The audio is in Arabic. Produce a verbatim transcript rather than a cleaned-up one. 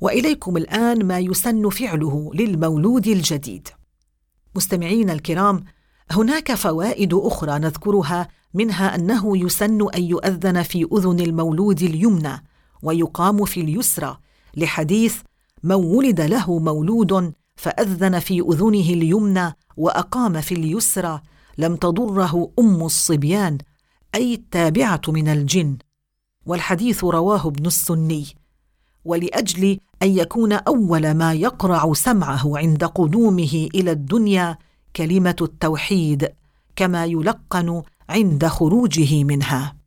وإليكم الآن ما يسن فعله للمولود الجديد. مستمعين الكرام، هناك فوائد أخرى نذكرها، منها أنه يسن أن يؤذن في أذن المولود اليمنى ويقام في اليسرى، لحديث: من ولد له مولود فأذن في أذنه اليمنى وأقام في اليسرى لم تضره أم الصبيان، أي التابعة من الجن. والحديث رواه ابن السني. ولأجل أن يكون أول ما يقرع سمعه عند قدومه إلى الدنيا كلمة التوحيد، كما يلقن عند خروجه منها.